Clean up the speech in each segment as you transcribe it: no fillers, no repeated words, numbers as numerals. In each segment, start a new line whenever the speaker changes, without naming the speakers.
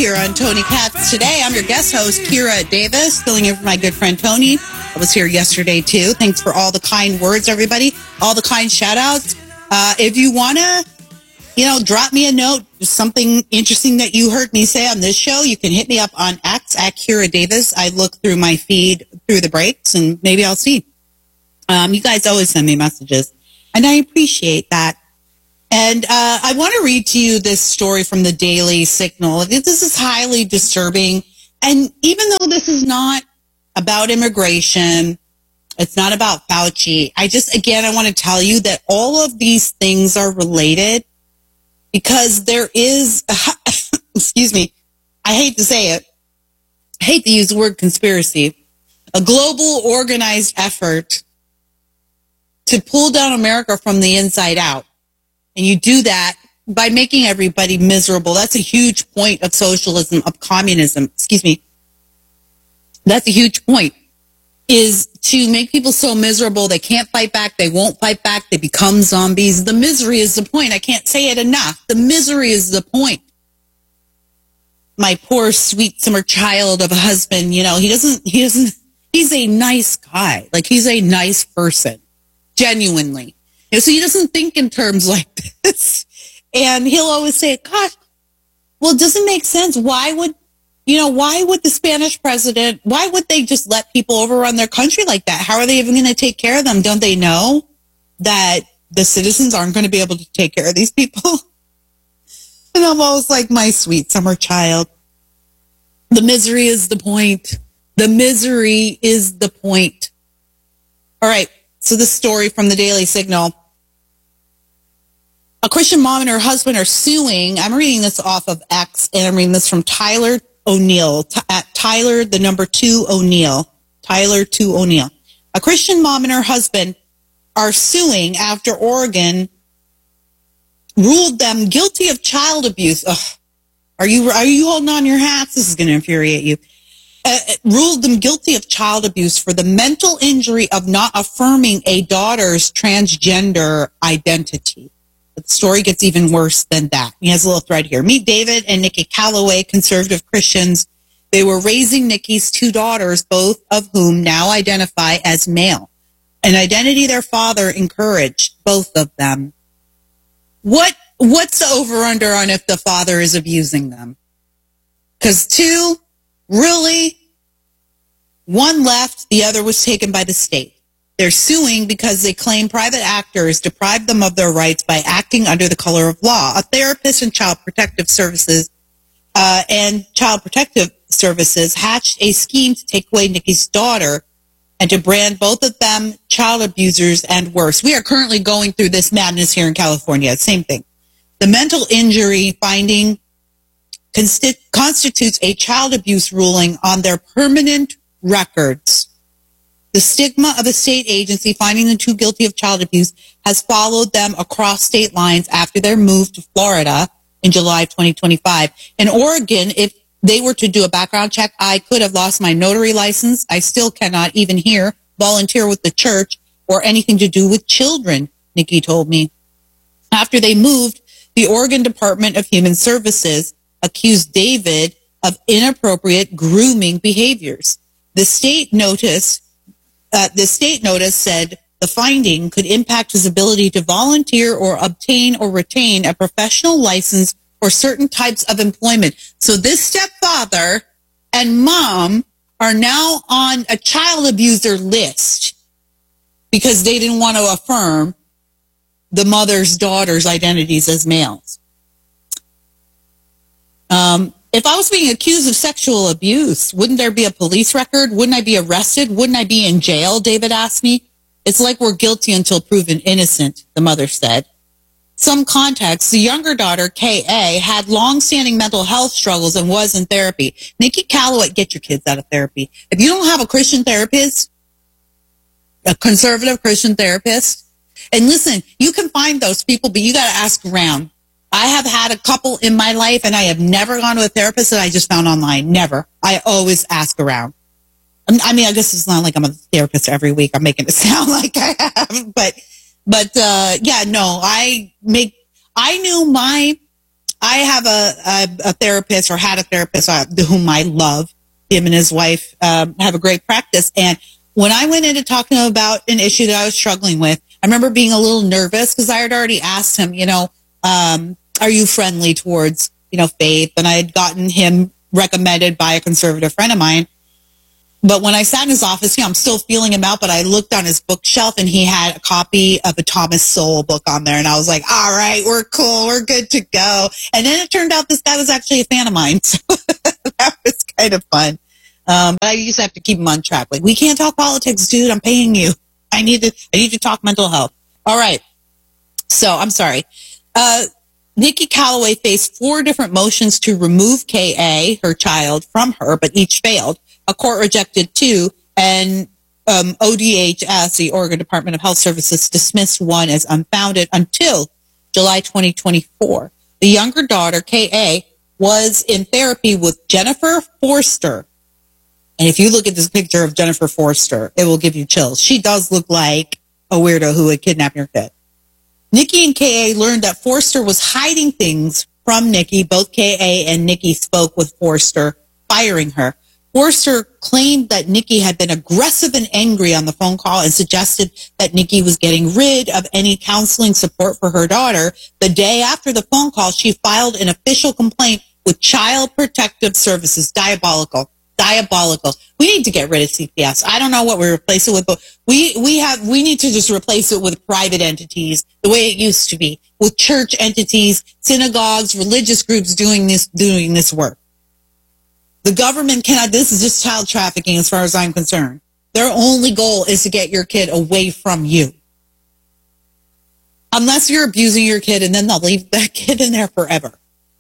here on Tony Katz Today. I'm your guest host, Kira Davis, filling in for my good friend Tony. I was here yesterday, too. Thanks for all the kind words, everybody. All the kind shout-outs. If you want to, drop me a note, something interesting that you heard me say on this show, you can hit me up on X at Kira Davis. I look through my feed through the breaks, and maybe I'll see. You guys always send me messages, and I appreciate that. And I want to read to you this story from the Daily Signal. This is highly disturbing. And even though this is not about immigration, it's not about Fauci, I want to tell you that all of these things are related because there is, excuse me, I hate to say it, I hate to use the word conspiracy, a global organized effort to pull down America from the inside out. And you do that by making everybody miserable. That's a huge point of socialism, of communism. Excuse me. That's a huge point, is to make people so miserable they can't fight back, they won't fight back, they become zombies. The misery is the point. I can't say it enough. The misery is the point. My poor, sweet summer child of a husband, he's a nice guy. Like, he's a nice person. Genuinely. So he doesn't think in terms like this. And he'll always say, gosh, well, it doesn't make sense. Why would the Spanish president, why would they just let people overrun their country like that? How are they even going to take care of them? Don't they know that the citizens aren't going to be able to take care of these people? And I'm always like, my sweet summer child. The misery is the point. The misery is the point. All right. So this story from the Daily Signal. A Christian mom and her husband are suing. I'm reading this off of X, and I'm reading this from Tyler O'Neill, at Tyler, the number 2 O'Neill. Tyler 2 O'Neill. A Christian mom and her husband are suing after Oregon ruled them guilty of child abuse. Ugh. Are you holding on your hats? This is going to infuriate you. Ruled them guilty of child abuse for the mental injury of not affirming a daughter's transgender identity. But the story gets even worse than that. He has a little thread here. Meet David and Nikki Calloway, conservative Christians. They were raising Nikki's 2 daughters, both of whom now identify as male, an identity their father encouraged, both of them. What's the over-under on if the father is abusing them? Because 2, really? 1 left, the other was taken by the state. They're suing because they claim private actors deprived them of their rights by acting under the color of law. A therapist and Child Protective Services hatched a scheme to take away Nikki's daughter and to brand both of them child abusers and worse. We are currently going through this madness here in California. Same thing. The mental injury finding constitutes a child abuse ruling on their permanent records. The stigma of a state agency finding the 2 guilty of child abuse has followed them across state lines after their move to Florida in July of 2025. In Oregon, if they were to do a background check, I could have lost my notary license. I still cannot even here volunteer with the church or anything to do with children, Nikki told me. After they moved, the Oregon Department of Human Services accused David of inappropriate grooming behaviors. The state notice said the finding could impact his ability to volunteer or obtain or retain a professional license for certain types of employment. So this stepfather and mom are now on a child abuser list because they didn't want to affirm the mother's daughter's identities as males. If I was being accused of sexual abuse, wouldn't there be a police record? Wouldn't I be arrested? Wouldn't I be in jail? David asked me. It's like we're guilty until proven innocent, the mother said. Some context, the younger daughter, K.A., had long-standing mental health struggles and was in therapy. Nikki Calloway, get your kids out of therapy. If you don't have a Christian therapist, a conservative Christian therapist, and listen, you can find those people, but you got to ask around. I have had a couple in my life, and I have never gone to a therapist that I just found online. Never. I always ask around. I mean, I guess it's not like I'm a therapist every week. I'm making it sound like I have, but yeah, no, I knew my I have a therapist, or had a therapist whom I love. Him and his wife have a great practice. And when I went in to talk to him about an issue that I was struggling with, I remember being a little nervous because I had already asked him, are you friendly towards, faith? And I had gotten him recommended by a conservative friend of mine. But when I sat in his office, I'm still feeling him out, but I looked on his bookshelf and he had a copy of a Thomas Sowell book on there. And I was like, all right, we're cool. We're good to go. And then it turned out this guy was actually a fan of mine. So that was kind of fun. But I used to have to keep him on track. Like, we can't talk politics, dude. I'm paying you. I need to talk mental health. All right. So I'm sorry. Nikki Callaway faced 4 different motions to remove K.A., her child, from her, but each failed. A court rejected 2, and ODHS, the Oregon Department of Health Services, dismissed 1 as unfounded until July 2024. The younger daughter, K.A., was in therapy with Jennifer Forster. And if you look at this picture of Jennifer Forster, it will give you chills. She does look like a weirdo who would kidnap your kid. Nikki and K.A. learned that Forster was hiding things from Nikki. Both K.A. and Nikki spoke with Forster, firing her. Forster claimed that Nikki had been aggressive and angry on the phone call and suggested that Nikki was getting rid of any counseling support for her daughter. The day after the phone call, she filed an official complaint with Child Protective Services. Diabolical. We need to get rid of CPS. I don't know what we replace it with, but we need to just replace it with private entities, the way it used to be, with church entities, synagogues, religious groups doing this work. The government cannot. This is just child trafficking as far as I'm concerned. Their only goal is to get your kid away from you. Unless you're abusing your kid, and then they'll leave that kid in there forever.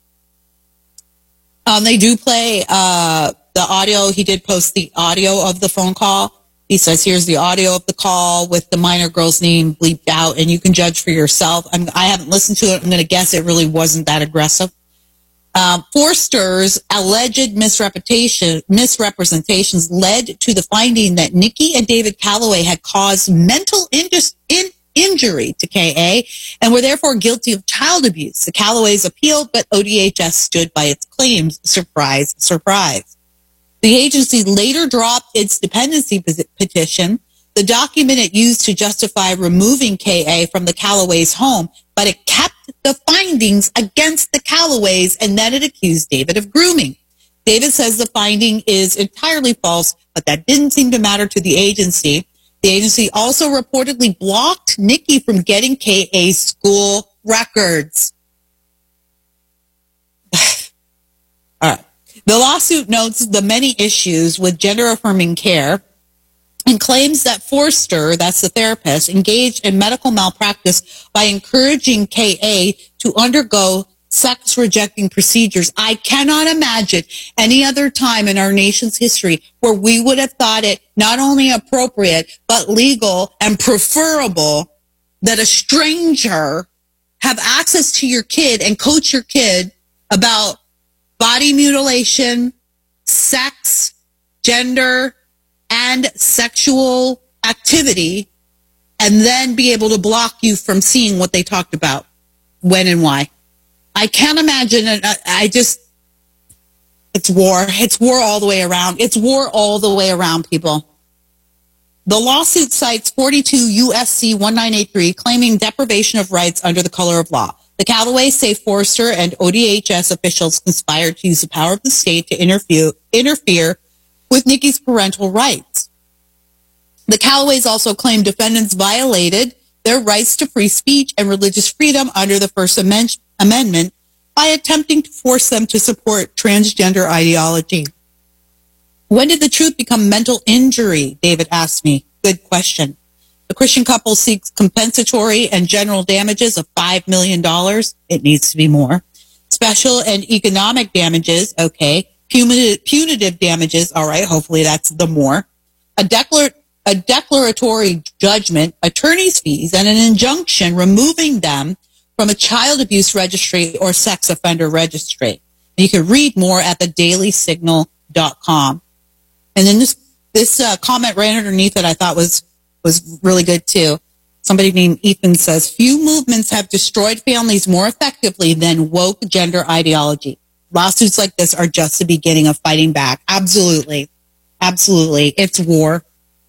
They do play the audio. He did post the audio of the phone call. He says, here's the audio of the call with the minor girl's name bleeped out, and you can judge for yourself. I haven't listened to it. I'm going to guess it really wasn't that aggressive. Forster's alleged misrepresentations led to the finding that Nikki and David Callaway had caused mental injury to K.A. and were therefore guilty of child abuse. The Callaways appealed, but ODHS stood by its claims. Surprise, surprise. The agency later dropped its dependency petition, the document it used to justify removing K.A. from the Callaways' home, but it kept the findings against the Callaways, and then it accused David of grooming. David says the finding is entirely false, but that didn't seem to matter to the agency. The agency also reportedly blocked Nikki from getting K.A.'s school records. All right. The lawsuit notes the many issues with gender-affirming care and claims that Forster, that's the therapist, engaged in medical malpractice by encouraging K.A. to undergo sex-rejecting procedures. I cannot imagine any other time in our nation's history where we would have thought it not only appropriate, but legal and preferable that a stranger have access to your kid and coach your kid about body mutilation, sex, gender, and sexual activity, and then be able to block you from seeing what they talked about, when and why. I can't imagine it. It's war. It's war all the way around. It's war all the way around, people. The lawsuit cites 42 USC 1983, claiming deprivation of rights under the color of law. The Callaways say Forster and ODHS officials conspired to use the power of the state to interfere with Nikki's parental rights. The Callaways also claim defendants violated their rights to free speech and religious freedom under the First Amendment by attempting to force them to support transgender ideology. When did the truth become mental injury? David asked me. Good question. The Christian couple seeks compensatory and general damages of $5 million. It needs to be more. Special and economic damages, okay. Punitive damages, all right, hopefully that's the more. A declaratory judgment, attorney's fees, and an injunction removing them from a child abuse registry or sex offender registry. And you can read more at thedailysignal.com. And then this comment right underneath it I thought was really good too. Somebody named Ethan says, few movements have destroyed families more effectively than woke gender ideology. Lawsuits like this are just the beginning of fighting back. Absolutely. Absolutely. It's war.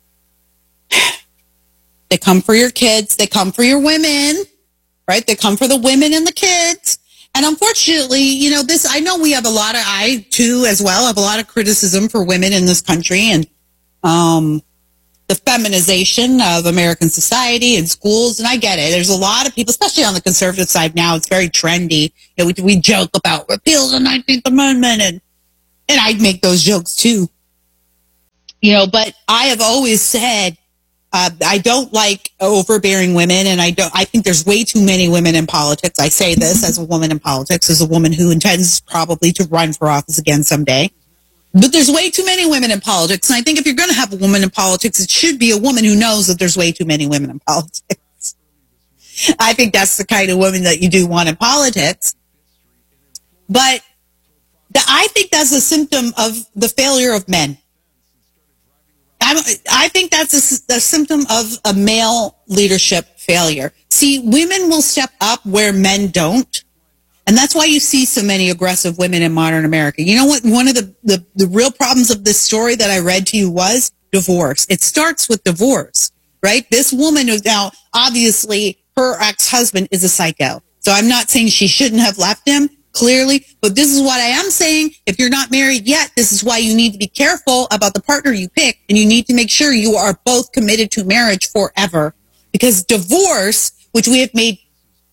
They come for your kids. They come for your women, right? They come for the women and the kids. And unfortunately, you know, I know we have I too as well have a lot of criticism for women in this country and, the feminization of American society and schools. And I get it. There's a lot of people, especially on the conservative side now, it's very trendy. You know, we joke about repeal the 19th Amendment and I'd make those jokes too. You know, but I have always said, I don't like overbearing women, and I think there's way too many women in politics. I say this as a woman in politics, as a woman who intends probably to run for office again someday. But there's way too many women in politics, and I think if you're going to have a woman in politics, it should be a woman who knows that there's way too many women in politics. I think that's the kind of woman that you do want in politics. But I think that's a symptom of the failure of men. I think that's a symptom of a male leadership failure. See, women will step up where men don't. And that's why you see so many aggressive women in modern America. You know what? One of the real problems of this story that I read to you was divorce. It starts with divorce, right? This woman who's now, obviously, her ex-husband is a psycho. So I'm not saying she shouldn't have left him, clearly, but this is what I am saying. If you're not married yet, this is why you need to be careful about the partner you pick, and you need to make sure you are both committed to marriage forever. Because divorce, which we have made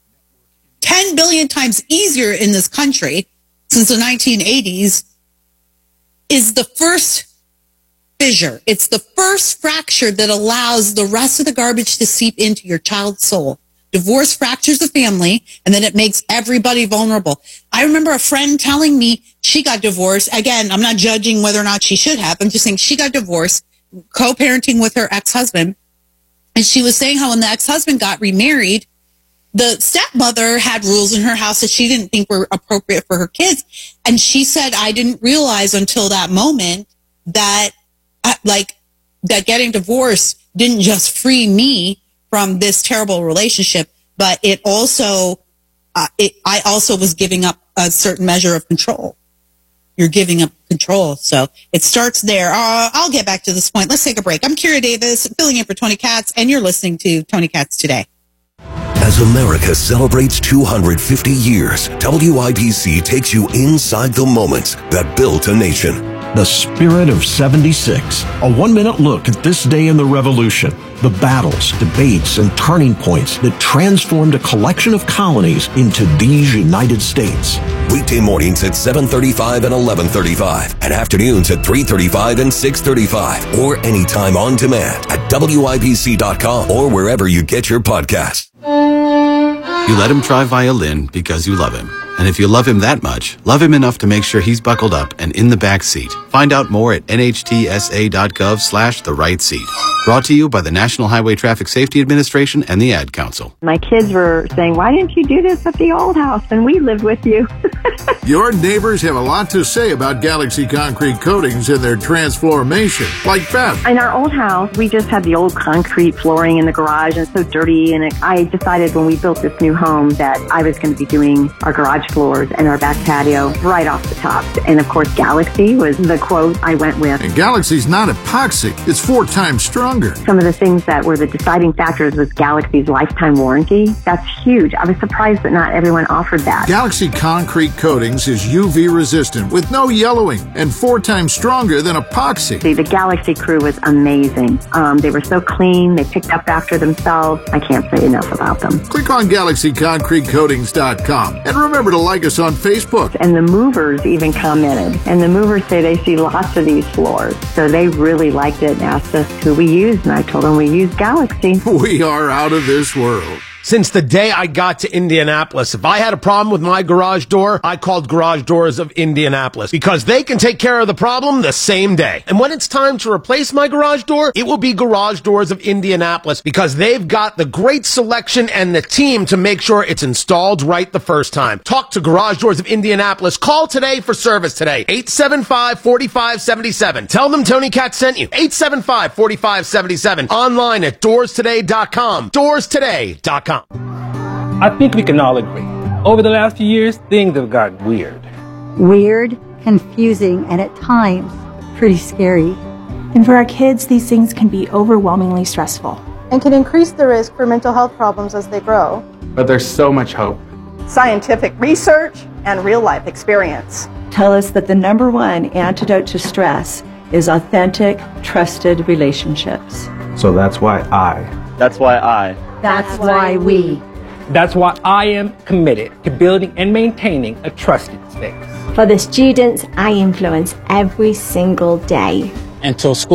10 billion times easier in this country since the 1980s, is the first fissure. It's the first fracture that allows the rest of the garbage to seep into your child's soul. Divorce fractures the family, and then it makes everybody vulnerable. I remember a friend telling me she got divorced. Again, I'm not judging whether or not she should have. I'm just saying she got divorced, co-parenting with her ex-husband. And she was saying how when the ex-husband got remarried, the stepmother had rules in her house that she didn't think were appropriate for her kids. And she said, I didn't realize until that moment that, that getting divorced didn't just free me from this terrible relationship, but it also, I also was giving up a certain measure of control. You're giving up control. So it starts there. I'll get back to this point. Let's take a break. I'm Kira Davis, filling in for Tony Katz, and you're listening to Tony Katz Today.
As America celebrates 250 years, WIBC takes you inside the moments that built a nation.
The Spirit of 76. A 1-minute look at this day in the Revolution. The battles, debates, and turning points that transformed a collection of colonies into these United States.
Weekday mornings at 7:35 and 11:35, and afternoons at 3:35 and 6:35, or anytime on demand at WIBC.com or wherever you get your podcasts.
You let him try violin because you love him. And if you love him that much, love him enough to make sure he's buckled up and in the back seat. Find out more at nhtsa.gov/the right seat. Brought to you by the National Highway Traffic Safety Administration and the Ad Council.
My kids were saying, why didn't you do this at the old house when we lived with you?
Your neighbors have a lot to say about Galaxy Concrete Coatings and their transformation, like Beth.
In our old house, we just had the old concrete flooring in the garage, and it's so dirty. And I decided when we built this new home that I was going to be doing our garage floors and our back patio right off the top. And of course, Galaxy was the quote I went with.
And Galaxy's not epoxy. It's 4 times stronger.
Some of the things that were the deciding factors was Galaxy's lifetime warranty. That's huge. I was surprised that not everyone offered that.
Galaxy Concrete Coatings is UV resistant with no yellowing and 4 times stronger than epoxy.
The Galaxy crew was amazing. They were so clean. They picked up after themselves. I can't say enough about them.
Click on GalaxyConcreteCoatings.com and remember to like us on Facebook.
And the movers even commented. And the movers say they see lots of these floors. So they really liked it and asked us who we use. And I told them we use Galaxy.
We are out of this world.
Since the day I got to Indianapolis, if I had a problem with my garage door, I called Garage Doors of Indianapolis because they can take care of the problem the same day. And when it's time to replace my garage door, it will be Garage Doors of Indianapolis because they've got the great selection and the team to make sure it's installed right the first time. Talk to Garage Doors of Indianapolis. Call today for service today. 875-4577. Tell them Tony Katz sent you. 875-4577. Online at doorstoday.com. Doorstoday.com.
I think we can all agree. Over the last few years, things have gotten weird.
Weird, confusing, and at times, pretty scary.
And for our kids, these things can be overwhelmingly stressful.
And can increase the risk for mental health problems as they grow.
But there's so much hope.
Scientific research and real-life experience
tell us that the number one antidote to stress is authentic, trusted relationships.
So that's why I.
That's why I.
That's why we.
That's why I am committed to building and maintaining a trusted space.
For the students I influence every single day.
Until school